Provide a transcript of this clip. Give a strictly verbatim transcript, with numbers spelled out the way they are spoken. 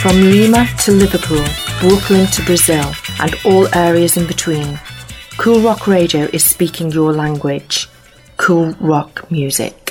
From Lima to Liverpool, Brooklyn to Brazil, and all areas in between, Cool Rock Radio is speaking your language. Cool rock music.